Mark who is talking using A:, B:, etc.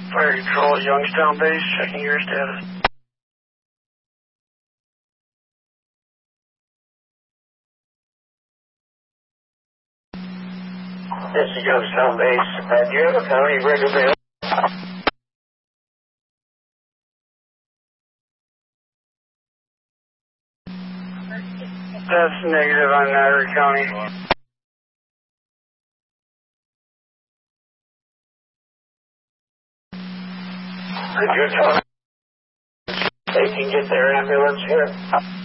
A: Fire Control at Youngstown Base, checking your status. This is Youngstown Base. Do you have a county rig available? That's negative on Niagara County. Could you tell me if they can get their ambulance here?